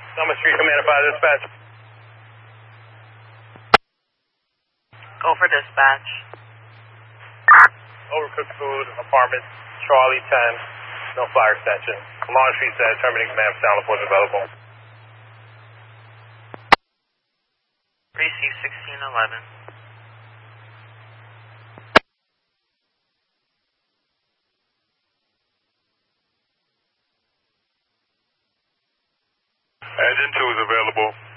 Summer Street, Commander 5, dispatch. Go for dispatch. Overcooked food, apartment, Charlie 10, no fire extension. Long Street said, terminating command for sound reports available. Receive 1611. Engine 2 is available.